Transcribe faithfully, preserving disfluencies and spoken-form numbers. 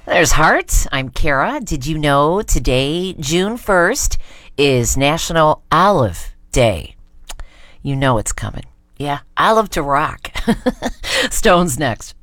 There's Heart. I'm Kara. Did you know today, June first, is National Olive Day? You know it's coming. Yeah, I love to rock. Stone's next.